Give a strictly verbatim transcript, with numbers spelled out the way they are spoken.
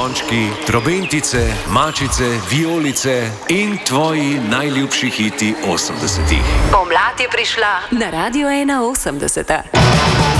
zvončki, trobentice, mačice, vijolice in tvoji najljubši hiti osemdesetih. Pomlad je prišla na Radio ena osemdeset.